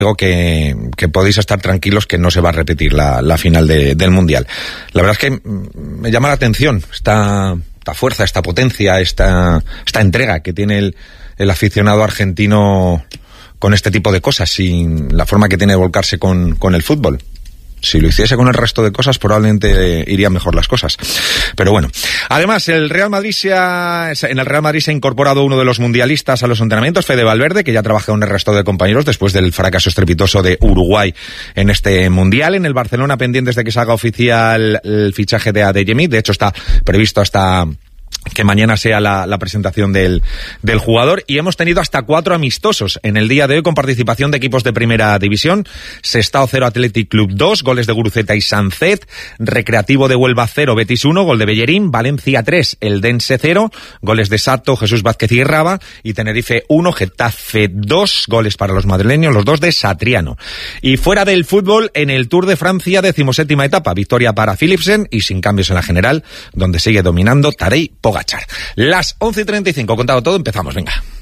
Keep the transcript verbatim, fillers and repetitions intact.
Digo que, que podéis estar tranquilos que no se va a repetir la, la final de, del Mundial. La verdad es que me llama la atención esta, esta fuerza, esta potencia, esta, esta entrega que tiene el, el aficionado argentino con este tipo de cosas y la forma que tiene de volcarse con, con el fútbol. Si lo hiciese con el resto de cosas, probablemente irían mejor las cosas. Pero bueno. Además, el Real Madrid se ha, en el Real Madrid se ha incorporado uno de los mundialistas a los entrenamientos, Fede Valverde, que ya trabaja con el resto de compañeros después del fracaso estrepitoso de Uruguay en este Mundial. En el Barcelona, pendientes de que salga oficial el fichaje de Adeyemi. De hecho, está previsto hasta que mañana sea la, la presentación del, del jugador, y hemos tenido hasta cuatro amistosos en el día de hoy con participación de equipos de primera división. Sestao cero, Athletic Club dos, goles de Guruceta y Sancet. Recreativo de Huelva cero, Betis uno, gol de Bellerín. Valencia tres, Eldense cero, goles de Sato, Jesús Vázquez y Raba. Y Tenerife uno, Getafe dos, goles para los madrileños, los dos de Satriano. Y fuera del fútbol, en el Tour de Francia, decimoséptima etapa, victoria para Philipsen y sin cambios en la general, donde sigue dominando Tadej Pogačar. Las once y treinta y cinco, contado todo, empezamos, venga.